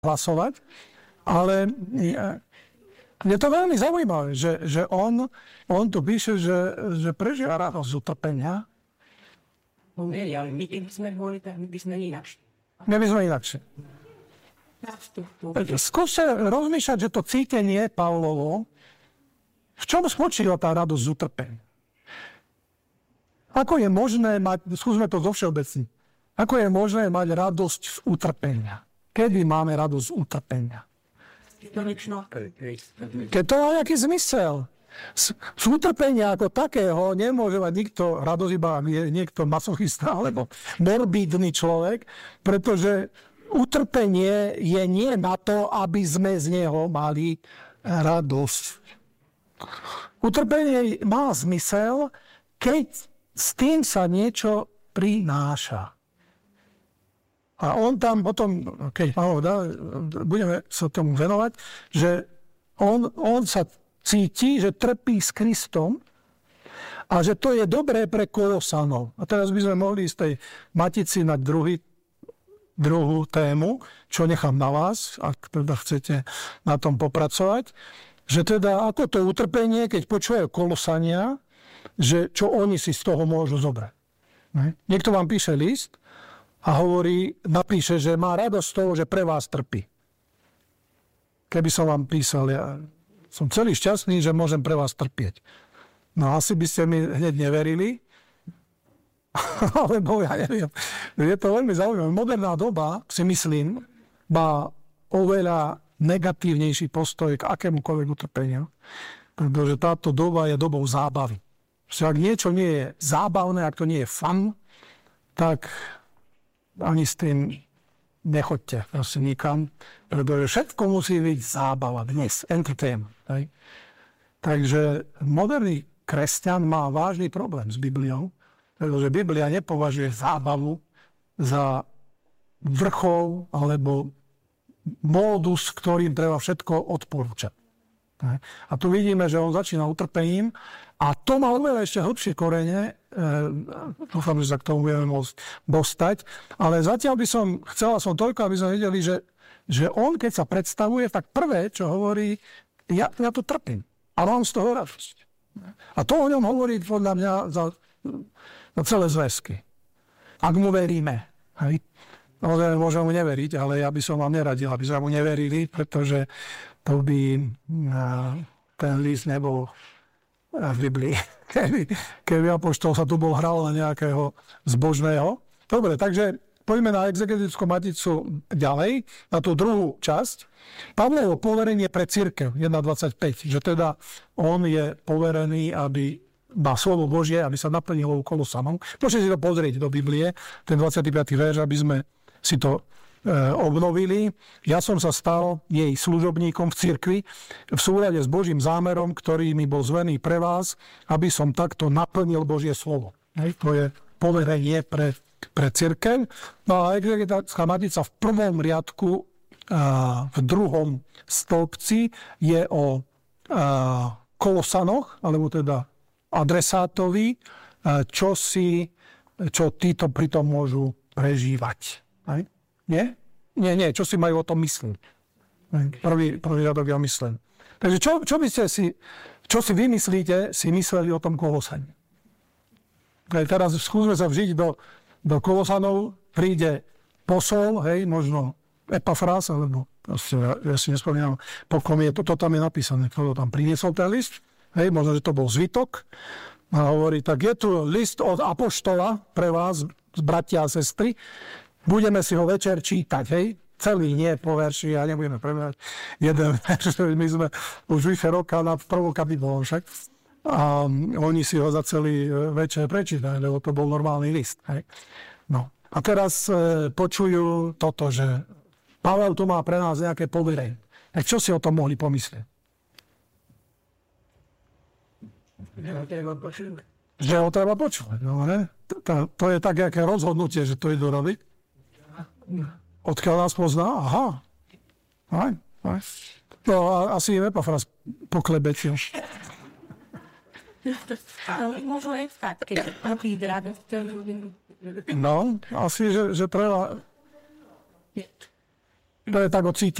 hlasovať, ale je to veľmi zaujímavé, že on tu píše, že prežíva radosť z utrpenia. Ale my keď sme boli, tak my by sme inakšie. My by sme inakšie. Skúste rozmýšľať, že to cítenie Pavlovo, v čom spočíva tá radosť z utrpenia? Ako je možné mať, skúsme to zo všeobecní, ako je možné mať radosť z utrpenia? Kedy máme radosť z utrpenia? Keď to má nejaký zmysel. Z utrpenia ako takého nemôže mať nikto radosť, iba niekto masochista alebo morbidný človek, pretože utrpenie je nie na to, aby sme z neho mali radosť. Utrpenie má zmysel, keď s tým sa niečo prináša. A on tam potom, keď budeme sa tomu venovať, že on sa cíti, že trpí s Kristom a že to je dobré pre Kolosanov. A teraz by sme mohli z tej matici na druhú tému, čo nechám na vás, ak teda chcete na tom popracovať, že teda ako to utrpenie, keď počúvajú Kolosania, že čo oni si z toho môžu zobrať. Niekto vám píše list a napíše, že má radosť z toho, že pre vás trpí. Keby som vám písal, ja som celý šťastný, že môžem pre vás trpieť. No asi by ste mi hneď neverili, alebo ja neviem. Je to veľmi zaujímavé. Moderná doba, si myslím, má oveľa negatívnejší postoj k akémukoľvek utrpeniu, pretože táto doba je dobou zábavy. Ak niečo nie je zábavné, ak to nie je fun, tak ani s tým nechoďte proste nikam, pretože všetko musí byť zábava dnes, entertainment. Takže moderný kresťan má vážny problém s Bibliou, pretože Biblia nepovažuje zábavu za vrchol alebo módus, ktorým treba všetko odporúčať. A tu vidíme, že on začína utrpením a to má oveľa ešte hlbšie korene. Dúfam, že sa k tomu budeme môcť dostať. Ale zatiaľ chcela som toľko, aby sme vedeli, že on, keď sa predstavuje, tak prvé, čo hovorí, ja tu trpím a mám z toho radosť. A to o ňom hovorí podľa mňa za celé zväzky. Ak mu veríme. Hej? Môžem mu neveriť, ale ja by som vám neradil, aby sme mu neverili, pretože to by ten list nebol v Biblii. Keby apoštol sa tu bol hral na nejakého zbožného. Dobre, takže poďme na exegetickú maticu ďalej, na tú druhú časť. Pavlovo poverenie pre cirkev 1.25, že teda on je poverený, aby má slovo Božie, aby sa naplnilo u Kolosanov. Môžete si to pozrieť do Biblie, ten 25. verš, aby sme si to obnovili. Ja som sa stal jej služobníkom v cirkvi v súlade s Božím zámerom, ktorý mi bol zvený pre vás, aby som takto naplnil Božie slovo. To je poverenie pre cirkev. No a exegetická matica v prvom riadku v druhom stĺpci je o Kolosanoch, alebo teda adresátovi, čo títo pritom môžu prežívať. Nie? Nie, čo si majú o tom myslieť. Prvý riadok ja myslím. Takže čo si vy myslíte, si mysleli o tom Kolosani? Teraz skúsme sa vžiť do Kolosanov, príde posol, možno Epafras, alebo ja si nespomínam, po kom je to tam je napísané, kto to tam priniesol ten list, možno, že to bol zvitok, a hovorí, tak je tu list od apoštola pre vás, bratia a sestry, budeme si ho večer čítať, celý nie po verši, a nebudeme preberať jeden verš, my sme už vyše roka na prvú kapitolu však, a oni si ho za celý večer prečítali, lebo to bol normálny list. No. A teraz počujú toto, že Pavel tu má pre nás nejaké poverenie. Tak čo si o tom mohli pomyslieť? Že ho treba počúvať. No, to je také rozhodnutie, že to idú robiť. Odkiaľ nás pozná? Aha. Aj. No asi je Epafras poklebetil. No, asi, že treba... To je tak o cíte